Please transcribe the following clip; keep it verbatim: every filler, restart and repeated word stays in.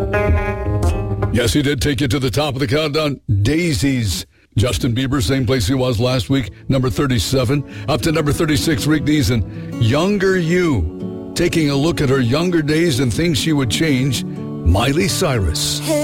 Yes, he did take you to the top of the countdown. Daisies. Justin Bieber, same place he was last week, number thirty-seven. Up to number thirty-six, Rick Neeson. Younger You. Taking a look at her younger days and things she would change, Miley Cyrus.